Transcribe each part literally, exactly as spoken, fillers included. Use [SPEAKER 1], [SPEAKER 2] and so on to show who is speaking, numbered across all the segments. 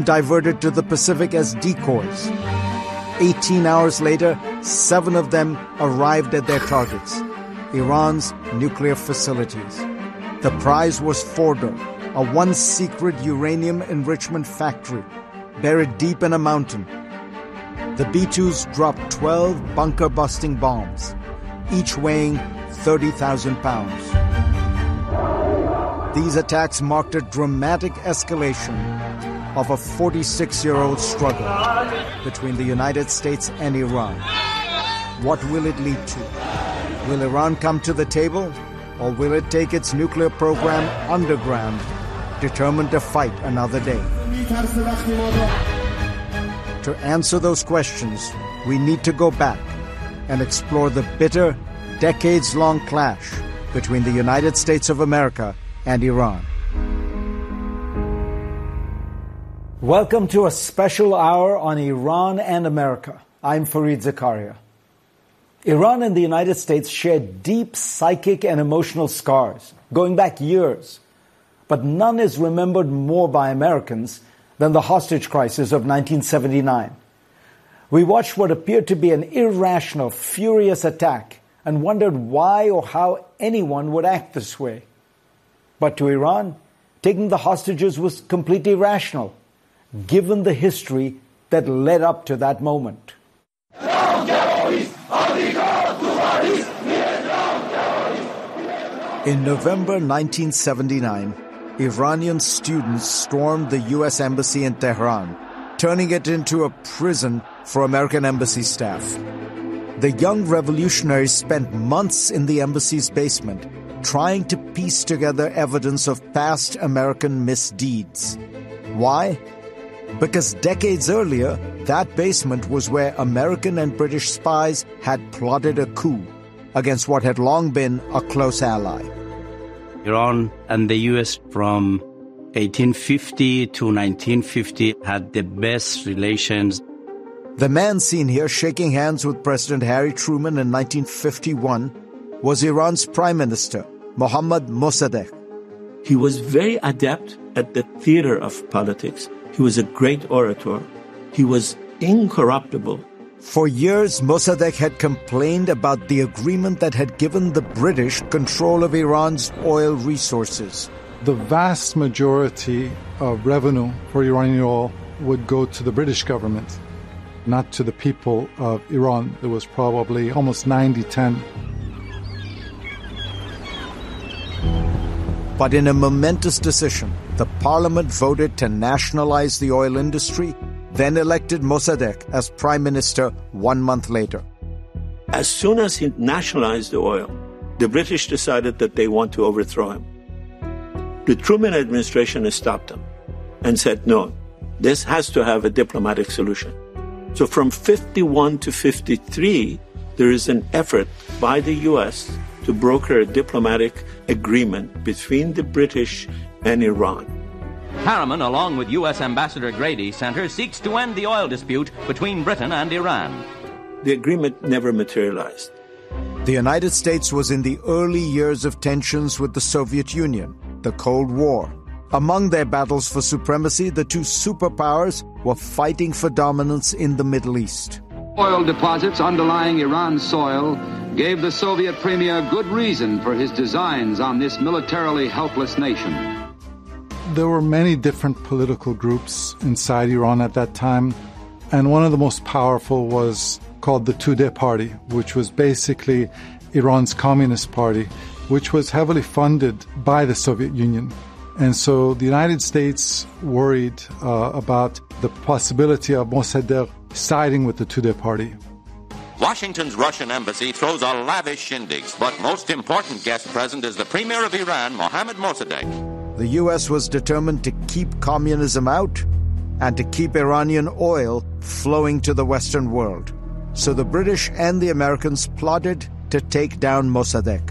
[SPEAKER 1] diverted to the Pacific as decoys. Eighteen hours later, seven of them arrived at their targets, Iran's nuclear facilities. The prize was Fordo, a once-secret uranium enrichment factory buried deep in a mountain. The B twos dropped twelve bunker-busting bombs, each weighing thirty thousand pounds. These attacks marked a dramatic escalation of a forty-six-year-old struggle between the United States and Iran. What will it lead to? Will Iran come to the table, or will it take its nuclear program underground, determined to fight another day? To answer those questions, we need to go back and explore the bitter, decades-long clash between the United States of America and Iran. Welcome to a special hour on Iran and America. I'm Fareed Zakaria. Iran and the United States share deep psychic and emotional scars, going back years. But none is remembered more by Americans than the hostage crisis of nineteen seventy-nine. We watched what appeared to be an irrational, furious attack and wondered why or how anyone would act this way. But to Iran, taking the hostages was completely rational, given the history that led up to that moment. In November nineteen seventy-nine, Iranian students stormed the U S Embassy in Tehran, turning it into a prison for American embassy staff. The young revolutionaries spent months in the embassy's basement, trying to piece together evidence of past American misdeeds. Why? Because decades earlier, that basement was where American and British spies had plotted a coup against what had long been a close ally.
[SPEAKER 2] Iran and the U S from eighteen fifty to nineteen fifty had the best relations.
[SPEAKER 1] The man seen here shaking hands with President Harry Truman in nineteen fifty-one was Iran's Prime Minister, Mohammad Mossadegh.
[SPEAKER 3] He was very adept at the theater of politics. He was a great orator. He was incorruptible.
[SPEAKER 1] For years, Mossadegh had complained about the agreement that had given the British control of Iran's oil resources.
[SPEAKER 4] The vast majority of revenue for Iranian oil would go to the British government, not to the people of Iran. It was probably almost ninety ten.
[SPEAKER 1] But in a momentous decision, the parliament voted to nationalize the oil industry, then elected Mossadegh as prime minister one month later.
[SPEAKER 3] As soon as he nationalized the oil, the British decided that they want to overthrow him. The Truman administration stopped them and said, no, this has to have a diplomatic solution. So from fifty-one to fifty-three, there is an effort by the U S to broker a diplomatic agreement between the British and Iran.
[SPEAKER 5] Harriman, along with U S Ambassador Grady Center, seeks to end the oil dispute between Britain and Iran.
[SPEAKER 3] The agreement never materialized.
[SPEAKER 1] The United States was in the early years of tensions with the Soviet Union, the Cold War. Among their battles for supremacy, the two superpowers were fighting for dominance in the Middle East.
[SPEAKER 6] Oil deposits underlying Iran's soil gave the Soviet premier good reason for his designs on this militarily helpless nation.
[SPEAKER 4] There were many different political groups inside Iran at that time, and one of the most powerful was called the Tudeh Party, which was basically Iran's Communist Party, which was heavily funded by the Soviet Union. And so the United States worried uh, about the possibility of Mossadegh siding with the Tudeh Party.
[SPEAKER 7] Washington's Russian embassy throws a lavish shindigs, but most important guest present is the Premier of Iran, Mohammad Mossadegh.
[SPEAKER 1] The U S was determined to keep communism out and to keep Iranian oil flowing to the Western world. So the British and the Americans plotted to take down Mossadegh.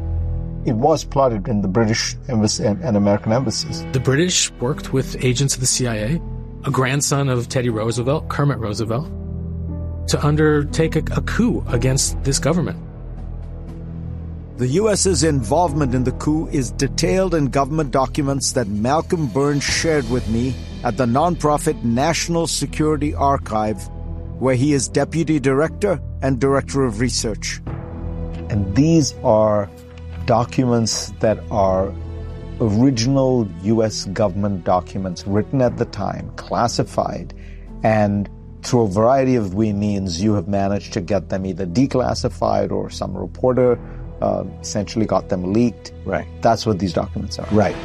[SPEAKER 1] It was plotted in the British embassy and, and American embassies.
[SPEAKER 8] The British worked with agents of the C I A, a grandson of Teddy Roosevelt, Kermit Roosevelt, to undertake a, a coup against this government.
[SPEAKER 1] The U S's involvement in the coup is detailed in government documents that Malcolm Burns shared with me at the nonprofit National Security Archive, where he is Deputy Director and Director of Research. And these are documents that are original U S government documents written at the time, classified, and through a variety of means you have managed to get them either declassified or some reporter uh, essentially got them leaked.
[SPEAKER 9] Right.
[SPEAKER 1] That's what these documents are.
[SPEAKER 9] Right.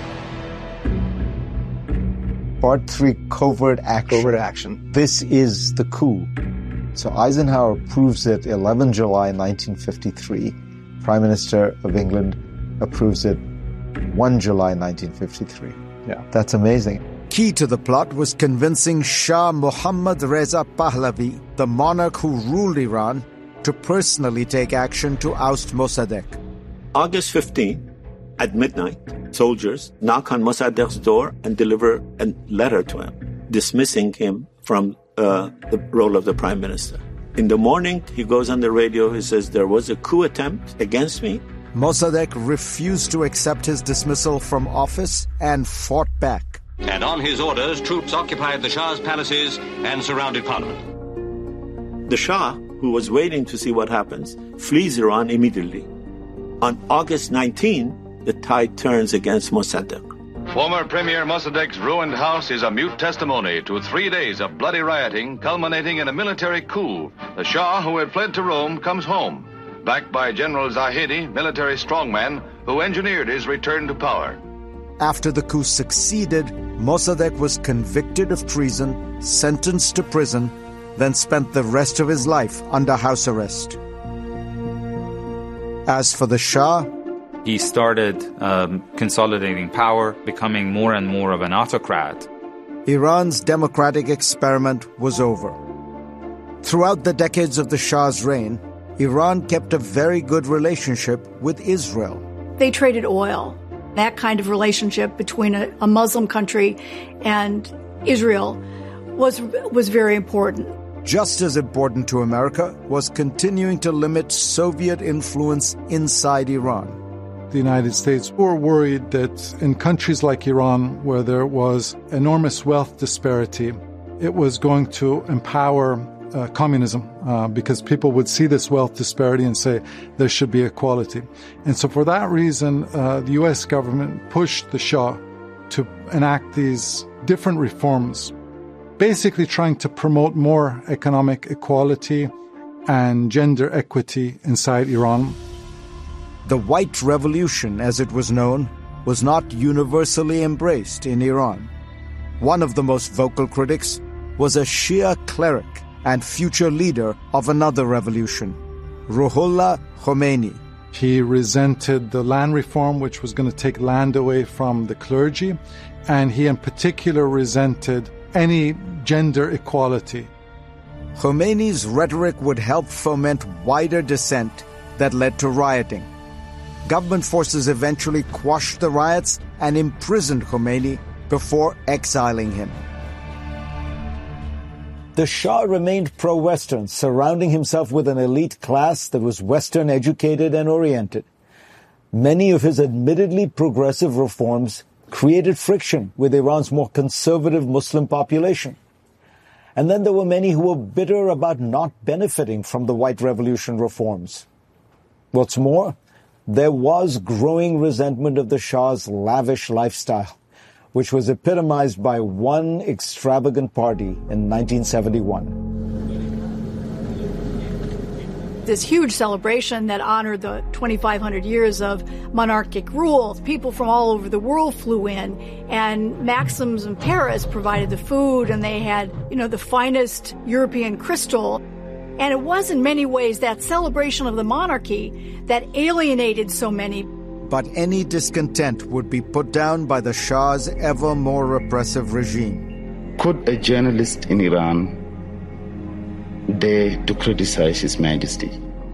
[SPEAKER 1] Part three, covert action.
[SPEAKER 9] Covert action.
[SPEAKER 1] This is the coup. So Eisenhower approves it eleventh of July nineteen fifty-three. Prime Minister of England approves it first of July nineteen fifty-three.
[SPEAKER 9] Yeah.
[SPEAKER 1] That's amazing. Key to the plot was convincing Shah Mohammad Reza Pahlavi, the monarch who ruled Iran, to personally take action to oust Mossadegh.
[SPEAKER 3] August fifteenth, at midnight, soldiers knock on Mossadegh's door and deliver a letter to him, dismissing him from uh, the role of the prime minister. In the morning, he goes on the radio, he says, there was a coup attempt against me.
[SPEAKER 1] Mossadegh refused to accept his dismissal from office and fought back.
[SPEAKER 5] And on his orders, troops occupied the Shah's palaces and surrounded Parliament.
[SPEAKER 3] The Shah, who was waiting to see what happens, flees Iran immediately. On August nineteenth, the tide turns against Mossadegh.
[SPEAKER 6] Former Premier Mossadegh's ruined house is a mute testimony to three days of bloody rioting culminating in a military coup. The Shah, who had fled to Rome, comes home, backed by General Zahedi, military strongman, who engineered his return to power.
[SPEAKER 1] After the coup succeeded, Mossadegh was convicted of treason, sentenced to prison, then spent the rest of his life under house arrest. As for the Shah,
[SPEAKER 10] he started um, consolidating power, becoming more and more of an autocrat.
[SPEAKER 1] Iran's democratic experiment was over. Throughout the decades of the Shah's reign, Iran kept a very good relationship with Israel.
[SPEAKER 11] They traded oil. That kind of relationship between a, a Muslim country and Israel was was very important.
[SPEAKER 1] Just as important to America was continuing to limit Soviet influence inside Iran.
[SPEAKER 4] The United States were worried that in countries like Iran, where there was enormous wealth disparity, it was going to empower uh, communism uh, because people would see this wealth disparity and say there should be equality. And so for that reason, uh, the U S government pushed the Shah to enact these different reforms, basically trying to promote more economic equality and gender equity inside Iran.
[SPEAKER 1] The White Revolution, as it was known, was not universally embraced in Iran. One of the most vocal critics was a Shia cleric and future leader of another revolution, Ruhollah Khomeini.
[SPEAKER 4] He resented the land reform, which was going to take land away from the clergy, and he in particular resented any gender equality.
[SPEAKER 1] Khomeini's rhetoric would help foment wider dissent that led to rioting. Government forces eventually quashed the riots and imprisoned Khomeini before exiling him. The Shah remained pro-Western, surrounding himself with an elite class that was Western educated and oriented. Many of his admittedly progressive reforms created friction with Iran's more conservative Muslim population. And then there were many who were bitter about not benefiting from the White Revolution reforms. What's more, there was growing resentment of the Shah's lavish lifestyle, which was epitomized by one extravagant party in nineteen seventy-one.
[SPEAKER 11] This huge celebration that honored the twenty-five hundred years of monarchic rule. People from all over the world flew in, and Maxim's in Paris provided the food, and they had, you know, the finest European crystal. And it was in many ways that celebration of the monarchy that alienated so many.
[SPEAKER 1] But any discontent would be put down by the Shah's ever more repressive regime.
[SPEAKER 12] Could a journalist in Iran dare to criticize His Majesty?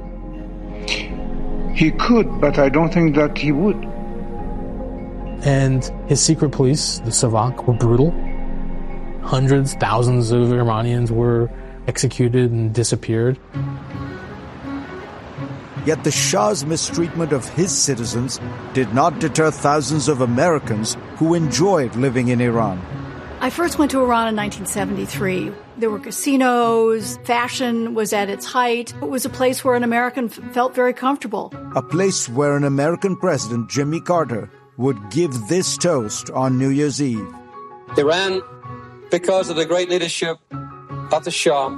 [SPEAKER 13] He could, but I don't think that he would.
[SPEAKER 8] And his secret police, the Savak, were brutal. Hundreds, thousands of Iranians were executed and disappeared.
[SPEAKER 1] Yet the Shah's mistreatment of his citizens did not deter thousands of Americans who enjoyed living in Iran.
[SPEAKER 11] I first went to Iran in nineteen seventy-three. There were casinos, fashion was at its height. It was a place where an American f- felt very comfortable.
[SPEAKER 1] A place where an American president, Jimmy Carter, would give this toast on New Year's Eve.
[SPEAKER 9] Iran, because of the great leadership of the Shah,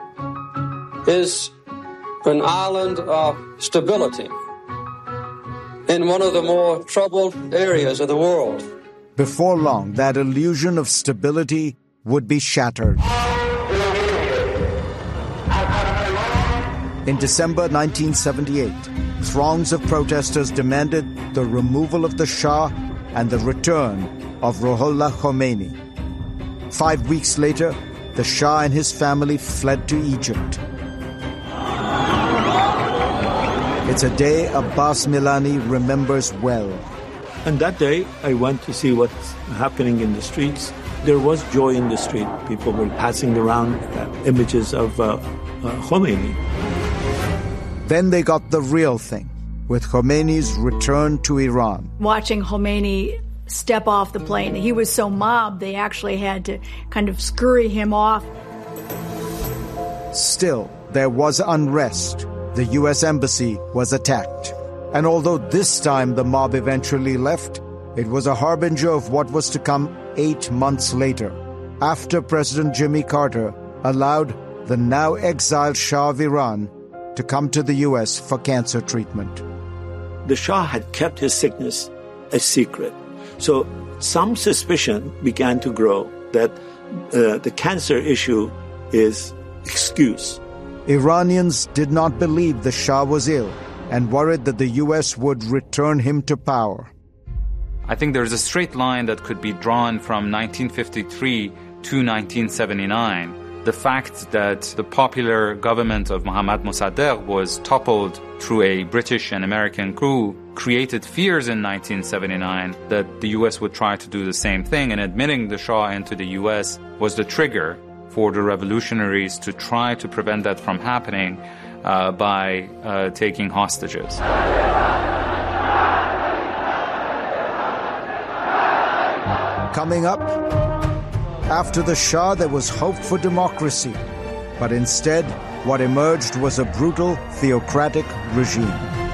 [SPEAKER 9] is an island of stability in one of the more troubled areas of the world.
[SPEAKER 1] Before long, that illusion of stability would be shattered. In December nineteen seventy-eight, throngs of protesters demanded the removal of the Shah and the return of Ruhollah Khomeini. Five weeks later, the Shah and his family fled to Egypt. It's a day Abbas Milani remembers well.
[SPEAKER 3] And that day, I went to see what's happening in the streets. There was joy in the street. People were passing around uh, images of uh, uh, Khomeini.
[SPEAKER 1] Then they got the real thing, with Khomeini's return to Iran.
[SPEAKER 11] Watching Khomeini step off the plane, he was so mobbed, they actually had to kind of scurry him off.
[SPEAKER 1] Still, there was unrest. The U S Embassy was attacked. And although this time the mob eventually left, it was a harbinger of what was to come eight months later, after President Jimmy Carter allowed the now exiled Shah of Iran to come to the U S for cancer treatment.
[SPEAKER 3] The Shah had kept his sickness a secret. So some suspicion began to grow that uh, the cancer issue is excuse.
[SPEAKER 1] Iranians did not believe the Shah was ill and worried that the U S would return him to power.
[SPEAKER 10] I think there's a straight line that could be drawn from nineteen fifty-three to nineteen seventy-nine. The fact that the popular government of Mohammad Mossadegh was toppled through a British and American coup created fears in nineteen seventy-nine that the U S would try to do the same thing, and admitting the Shah into the U S was the trigger for the revolutionaries to try to prevent that from happening uh, by uh, taking hostages.
[SPEAKER 1] Coming up, after the Shah, there was hope for democracy. But instead, what emerged was a brutal, theocratic regime.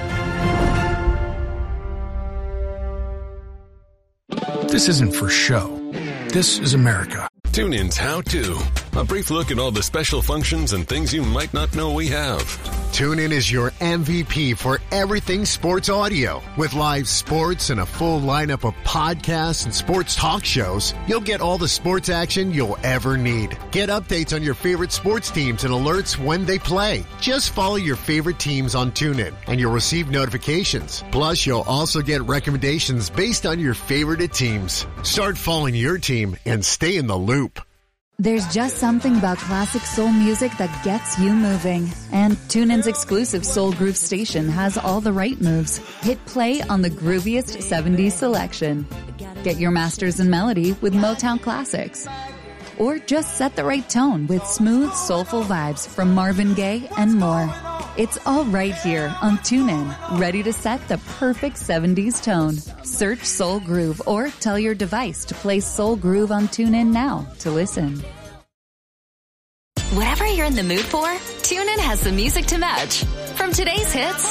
[SPEAKER 14] This isn't for show. This is America.
[SPEAKER 15] TuneIn's How To. A brief look at all the special functions and things you might not know we have.
[SPEAKER 16] TuneIn is your M V P for everything sports audio. With live sports and a full lineup of podcasts and sports talk shows, you'll get all the sports action you'll ever need. Get updates on your favorite sports teams and alerts when they play. Just follow your favorite teams on TuneIn and you'll receive notifications. Plus, you'll also get recommendations based on your favorite teams. Start following your team and stay in the loop.
[SPEAKER 17] There's just something about classic soul music that gets you moving. And TuneIn's exclusive Soul Groove station has all the right moves. Hit play on the grooviest seventies selection. Get your masters in melody with Motown classics. Or just set the right tone with smooth, soulful vibes from Marvin Gaye and more. It's all right here on TuneIn, ready to set the perfect seventies tone. Search Soul Groove or tell your device to play Soul Groove on TuneIn now to listen.
[SPEAKER 18] Whatever you're in the mood for, TuneIn has the music to match. From today's hits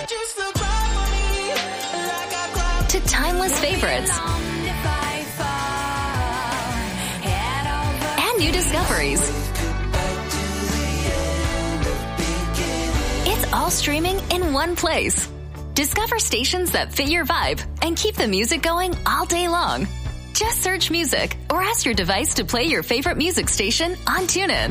[SPEAKER 18] to timeless favorites and new discoveries. It's all streaming in one place. Discover stations that fit your vibe and keep the music going all day long. Just search music or ask your device to play your favorite music station on TuneIn.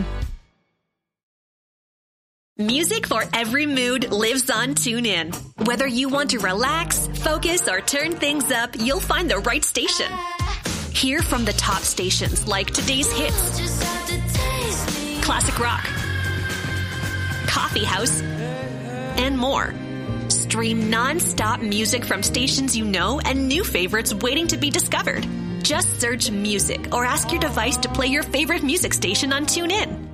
[SPEAKER 19] Music for every mood lives on TuneIn. Whether you want to relax, focus, or turn things up, you'll find the right station. Hear from the top stations like Today's Hits, Classic Rock, Coffee House, and more. Stream non-stop music from stations you know and new favorites waiting to be discovered. Just search music or ask your device to play your favorite music station on TuneIn.